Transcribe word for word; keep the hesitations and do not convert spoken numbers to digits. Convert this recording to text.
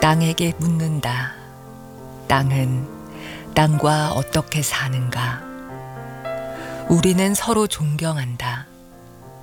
땅에게 묻는다. 땅은 땅과 어떻게 사는가? 우리는 서로 존경한다.